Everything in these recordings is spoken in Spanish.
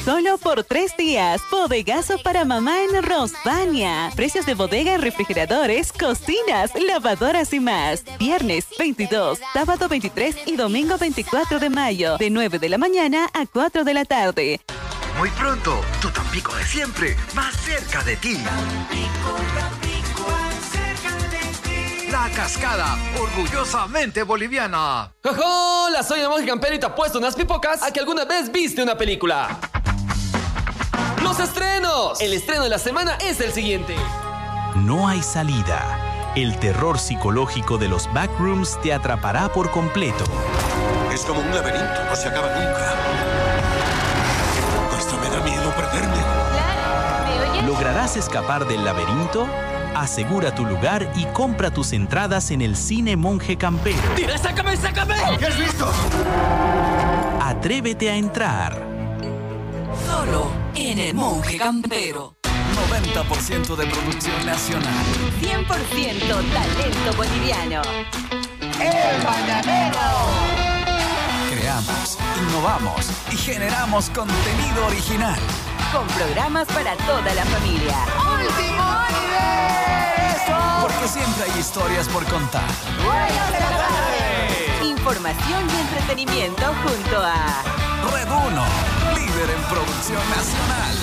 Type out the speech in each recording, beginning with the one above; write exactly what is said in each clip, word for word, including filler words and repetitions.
Solo por tres días, bodegazo para mamá en Rosvania. Precios de bodega en refrigeradores, cocinas, lavadoras y más. Viernes veintidós, sábado veintitrés y domingo veinticuatro de mayo, de nueve de la mañana a cuatro de la tarde. Muy pronto, tu Tampico de siempre, más cerca de ti. Tampico, Tampico, cerca de ti. La Cascada, orgullosamente boliviana. ¡Jojo! La Soy el Monje Campero y te apuesto unas pipocas a que alguna vez viste una película. ¡Los estrenos! El estreno de la semana es el siguiente. No hay salida. El terror psicológico de los backrooms te atrapará por completo. Es como un laberinto, no se acaba nunca. Hasta me da miedo perderme. Clara, ¿me oyes? ¿Lograrás escapar del laberinto? Asegura tu lugar y compra tus entradas en el Cine Monje Campero. ¡Tira, sácame, sácame! ¿Qué has visto? Atrévete a entrar. Solo en el Monje Campero. noventa por ciento de producción nacional. cien por ciento talento boliviano. ¡El Mañanero! Creamos, innovamos y generamos contenido original. Con programas para toda la familia. ¡Último universo! Porque siempre hay historias por contar. Información y entretenimiento junto a Red uno, líder en producción nacional.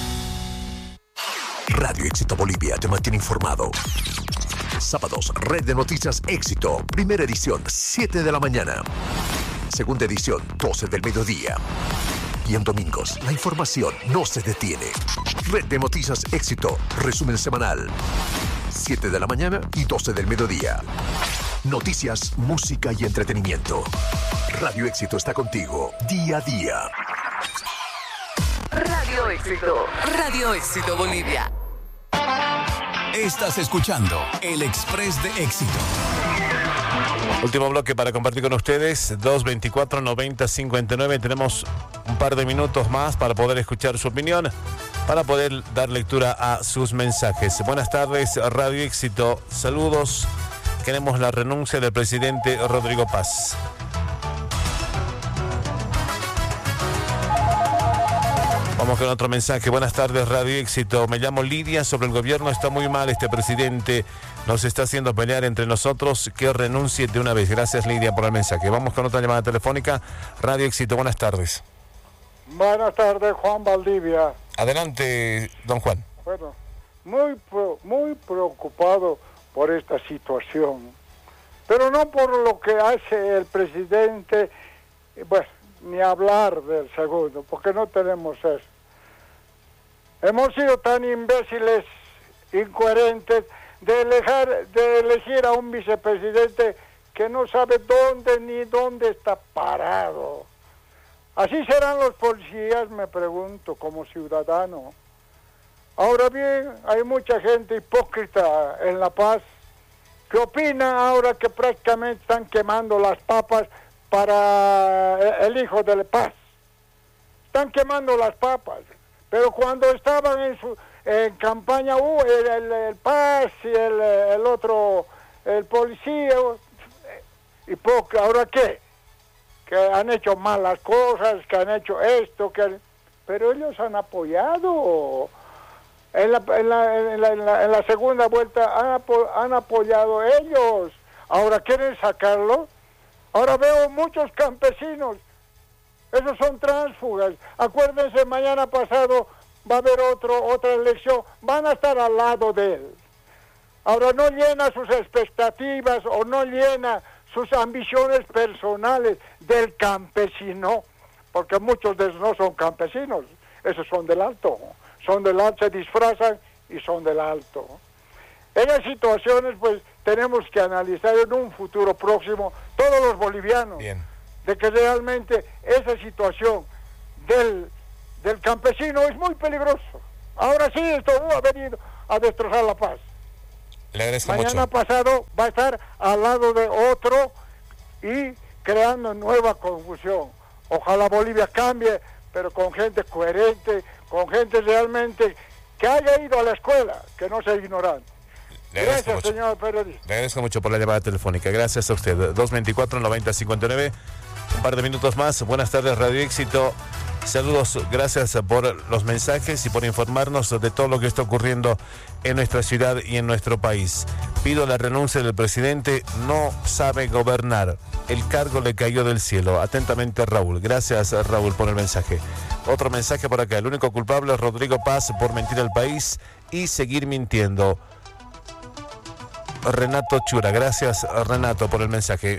Radio Éxito Bolivia te mantiene informado. Sábados, Red de Noticias Éxito, primera edición, siete de la mañana. Segunda edición, doce del mediodía. Y en domingos, la información no se detiene. Red de Noticias Éxito, resumen semanal. siete de la mañana y doce del mediodía. Noticias, música y entretenimiento. Radio Éxito está contigo, día a día. Radio Éxito. Radio Éxito Bolivia. Estás escuchando El Express de Éxito. Último bloque para compartir con ustedes, dos veinticuatro noventa cincuenta y nueve. Tenemos un par de minutos más para poder escuchar su opinión, para poder dar lectura a sus mensajes. Buenas tardes, Radio Éxito. Saludos. Queremos la renuncia del presidente Rodrigo Paz. Vamos con otro mensaje. Buenas tardes, Radio Éxito. Me llamo Lidia. Sobre el gobierno está muy mal este presidente. Nos está haciendo pelear entre nosotros. Que renuncie de una vez. Gracias, Lidia, por el mensaje. Vamos con otra llamada telefónica. Radio Éxito, buenas tardes. Buenas tardes, Juan Valdivia. Adelante, don Juan. Bueno, muy, muy preocupado por esta situación. Pero no por lo que hace el presidente, pues, ni hablar del segundo, porque no tenemos eso. Hemos sido tan imbéciles, incoherentes, de elegir, de elegir a un vicepresidente que no sabe dónde ni dónde está parado. Así serán los policías, me pregunto, como ciudadano. Ahora bien, hay mucha gente hipócrita en La Paz que opina ahora que prácticamente están quemando las papas para el hijo de La Paz. Están quemando las papas. Pero cuando estaban en su en campaña, uh, el, el, el Paz y el, el otro, el policía, hipócrita, ¿ahora qué? Que han hecho malas cosas, que han hecho esto, que pero ellos han apoyado. En la, en la, en la, en la, en la segunda vuelta han, apo, han apoyado ellos. Ahora quieren sacarlo. Ahora veo muchos campesinos. Esos son tránsfugas. Acuérdense, mañana pasado va a haber otro, otra elección. Van a estar al lado de él. Ahora no llena sus expectativas o no llena sus ambiciones personales del campesino, porque muchos de esos no son campesinos, esos son del alto, son del alto, se disfrazan y son del alto. Esas situaciones pues tenemos que analizar en un futuro próximo, todos los bolivianos. Bien. De que realmente esa situación del, del campesino es muy peligroso. Ahora sí, esto ha venido a destrozar La Paz. Le agradezco Mañana mucho. pasado va a estar al lado de otro y creando nueva confusión. Ojalá Bolivia cambie, pero con gente coherente, con gente realmente que haya ido a la escuela, que no sea ignorante. Gracias, mucho. señor periodista. Le agradezco mucho por la llamada telefónica. Gracias a usted. dos veinticuatro noventa cincuenta y nueve. Un par de minutos más. Buenas tardes, Radio Éxito. Saludos, gracias por los mensajes y por informarnos de todo lo que está ocurriendo en nuestra ciudad y en nuestro país. Pido la renuncia del presidente, no sabe gobernar. El cargo le cayó del cielo. Atentamente, Raúl. Gracias, Raúl, por el mensaje. Otro mensaje por acá. El único culpable es Rodrigo Paz por mentir al país y seguir mintiendo. Renato Chura. Gracias, Renato, por el mensaje.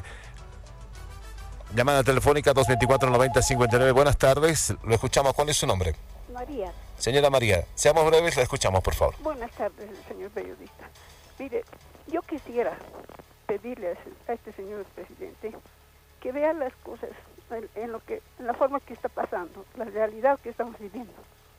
Llamada telefónica dos veinticuatro noventa cincuenta y nueve. Buenas tardes. Lo escuchamos. ¿Cuál es su nombre? María. Señora María, seamos breves, la escuchamos, por favor. Buenas tardes, señor periodista. Mire, yo quisiera pedirle a este señor presidente que vea las cosas en, en lo que, en la forma que está pasando, la realidad que estamos viviendo.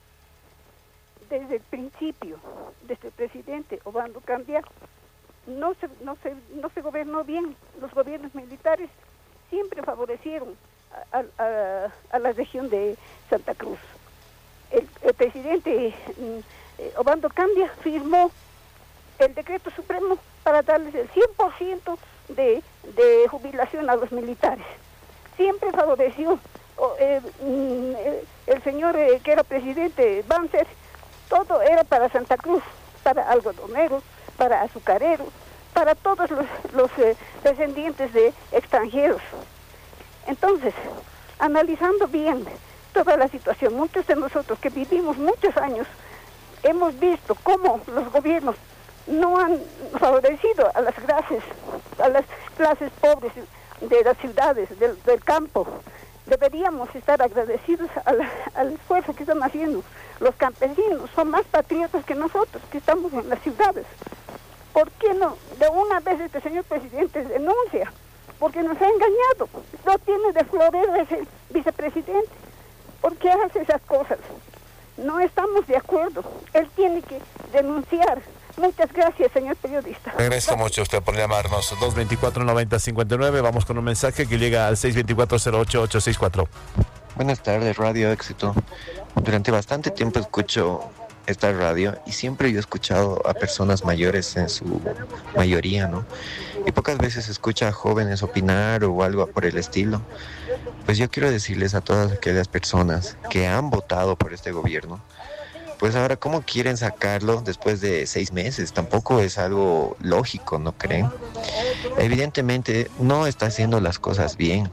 Desde el principio, desde el presidente Obando Cambia, no se, no se, no se gobernó bien. Los gobiernos militares siempre favorecieron a, a, a la región de Santa Cruz. El, el presidente eh, Obando Cambia firmó el decreto supremo para darles el cien por ciento de, de jubilación a los militares. Siempre favoreció oh, eh, mm, el señor eh, que era presidente Banzer, todo era para Santa Cruz, para algodoneros, para azucareros, para todos los, los eh, descendientes de extranjeros. Entonces, analizando bien toda la situación, muchos de nosotros que vivimos muchos años, hemos visto cómo los gobiernos no han favorecido a las clases, a las clases pobres de las ciudades, del, del campo. Deberíamos estar agradecidos a la, al esfuerzo que están haciendo. Los campesinos son más patriotas que nosotros, que estamos en las ciudades. ¿Por qué no? De una vez este señor presidente denuncia, porque nos ha engañado. No tiene de florero ese vicepresidente. ¿Por qué hace esas cosas? No estamos de acuerdo. Él tiene que denunciar. Muchas gracias, señor periodista. Agradezco mucho a usted por llamarnos. dos veinticuatro noventa cincuenta y nueve. Vamos con un mensaje que llega al seis veinticuatro cero ocho ocho sesenta y cuatro. Buenas tardes, Radio Éxito. Durante bastante tiempo escucho esta radio y siempre yo he escuchado a personas mayores en su mayoría, ¿no? Y pocas veces escucho a jóvenes opinar o algo por el estilo. Pues yo quiero decirles a todas aquellas personas que han votado por este gobierno, pues ahora, ¿cómo quieren sacarlo después de seis meses? Tampoco es algo lógico, ¿no creen? Evidentemente no está haciendo las cosas bien.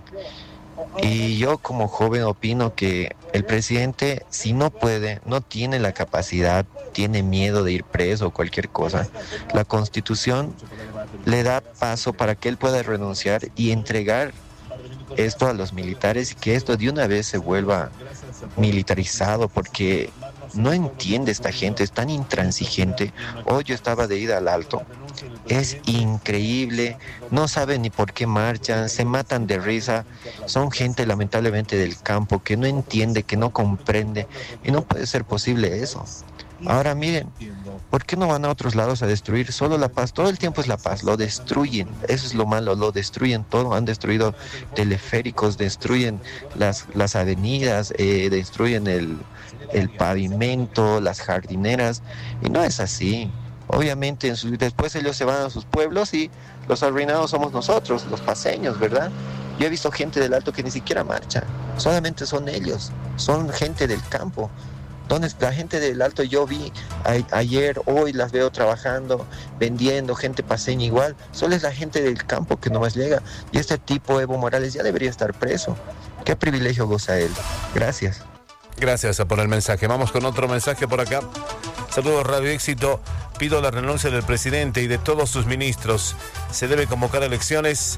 Y yo como joven opino que el presidente, si no puede, no tiene la capacidad, tiene miedo de ir preso o cualquier cosa, la Constitución le da paso para que él pueda renunciar y entregar esto a los militares y que esto de una vez se vuelva militarizado, porque no entiende esta gente, es tan intransigente. Hoy yo estaba de ida al Alto, es increíble, no saben ni por qué marchan, se matan de risa, son gente lamentablemente del campo que no entiende, que no comprende, y no puede ser posible eso. Ahora miren, ¿por qué no van a otros lados a destruir solo la paz? Todo el tiempo es la paz, lo destruyen, eso es lo malo, lo destruyen todo, han destruido teleféricos, destruyen las, las avenidas, eh, destruyen el, el pavimento, las jardineras, y no es así. Obviamente en su, después ellos se van a sus pueblos y los arruinados somos nosotros, los paseños, ¿verdad? Yo he visto gente del Alto que ni siquiera marcha, solamente son ellos, son gente del campo. Donde la gente del Alto yo vi a, ayer, hoy las veo trabajando, vendiendo, gente paseña igual. Solo es la gente del campo que nomás llega. Y este tipo, Evo Morales, ya debería estar preso. ¿Qué privilegio goza él? Gracias. Gracias por el mensaje. Vamos con otro mensaje por acá. Saludos, Radio Éxito. Pido la renuncia del presidente y de todos sus ministros. Se debe convocar elecciones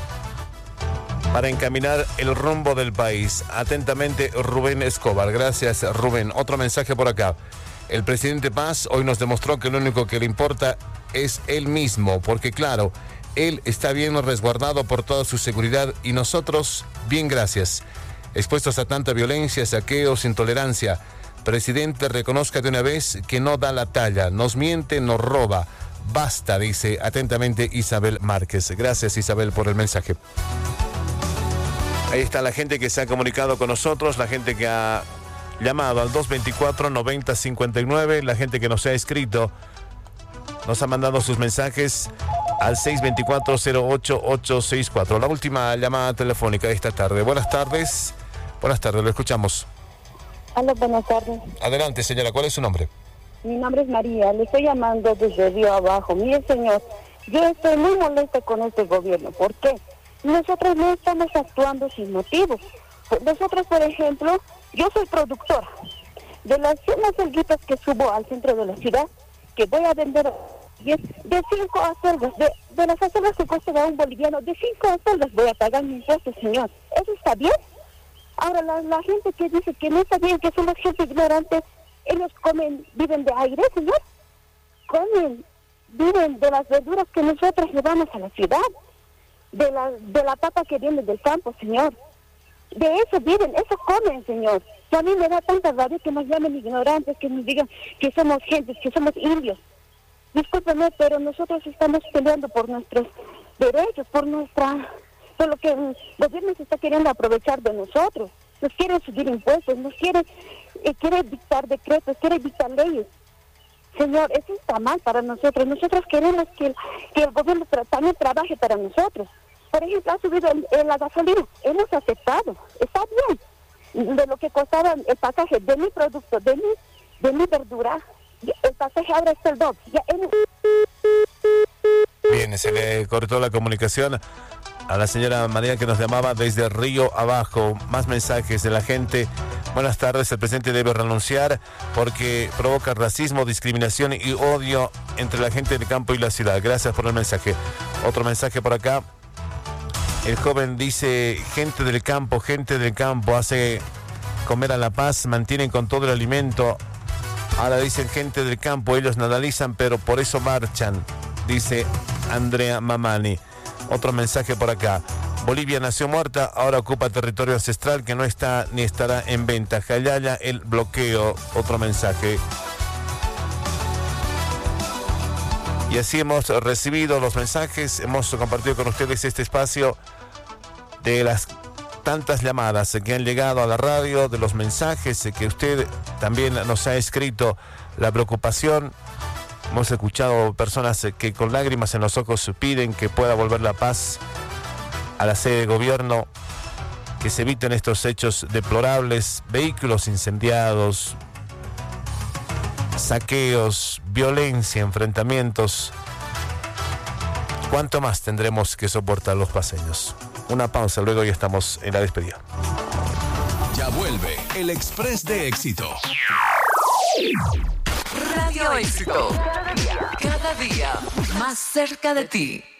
para encaminar el rumbo del país. Atentamente, Rubén Escobar. Gracias, Rubén. Otro mensaje por acá. El presidente Paz hoy nos demostró que lo único que le importa es él mismo, porque claro, él está bien resguardado por toda su seguridad y nosotros, bien, gracias. Expuestos a tanta violencia, saqueos, intolerancia. Presidente, reconozca de una vez que no da la talla, nos miente, nos roba. Basta, dice atentamente Isabel Márquez. Gracias, Isabel, por el mensaje. Ahí está la gente que se ha comunicado con nosotros, la gente que ha llamado al dos veinticuatro noventa cincuenta y nueve, la gente que nos ha escrito, nos ha mandado sus mensajes al seis veinticuatro cero ocho ocho sesenta y cuatro. La última llamada telefónica de esta tarde. Buenas tardes. Buenas tardes, lo escuchamos. Hola, buenas tardes. Adelante, señora, ¿cuál es su nombre? Mi nombre es María, le estoy llamando desde Río Abajo. Mire, señor, yo estoy muy molesta con este gobierno. ¿Por qué? Nosotros no estamos actuando sin motivo. Nosotros, por ejemplo, yo soy productora. De las cien acelguitas que subo al centro de la ciudad, que voy a vender de cinco acelgas, de, de las acelgas que cuestan a un boliviano, de cinco acelgas voy a pagar mi impuesto, señor. ¿Eso está bien? Ahora, la, la gente que dice que no está bien, que somos gente ignorante, ellos comen, viven de aire, señor. Comen, viven de las verduras que nosotros llevamos a la ciudad, de la, de la papa que viene del campo, señor. De eso viven, eso comen, señor. Y a mí me da tanta rabia que nos llamen ignorantes, que nos digan que somos gentes, que somos indios. Discúlpeme, pero nosotros estamos peleando por nuestros derechos, por nuestra... por lo que el gobierno se está queriendo aprovechar de nosotros. Nos quiere subir impuestos, nos quiere, eh, quiere dictar decretos, quiere dictar leyes. Señor, eso está mal para nosotros. Nosotros queremos que el, que el gobierno tra también trabaje para nosotros. Por ejemplo, ha subido el, el, la gasolina. Hemos aceptado. Está bien. De lo que costaba el pasaje de mi producto, de mi, de mi verdura, el pasaje ahora está el doble. Ya hemos... Bien, se le cortó la comunicación a la señora María que nos llamaba desde Río Abajo. Más mensajes de la gente. Buenas tardes, el presidente debe renunciar porque provoca racismo, discriminación y odio entre la gente del campo y la ciudad. Gracias por el mensaje. Otro mensaje por acá. El joven dice, gente del campo, gente del campo, hace comer a la paz, mantienen con todo el alimento. Ahora dicen gente del campo, ellos nadalizan, pero por eso marchan, dice Andrea Mamani. Otro mensaje por acá. Bolivia nació muerta, ahora ocupa territorio ancestral que no está ni estará en venta. Jayaya, el bloqueo. Otro mensaje. Y así hemos recibido los mensajes, hemos compartido con ustedes este espacio de las tantas llamadas que han llegado a la radio, de los mensajes que usted también nos ha escrito, la preocupación. Hemos escuchado personas que con lágrimas en los ojos piden que pueda volver la paz a la sede de gobierno, que se eviten estos hechos deplorables, vehículos incendiados, saqueos, violencia, enfrentamientos. ¿Cuánto más tendremos que soportar los paseños? Una pausa, luego ya estamos en la despedida. Ya vuelve el Express de Éxito. Radio Éxito. Cada día, cada día más cerca de ti.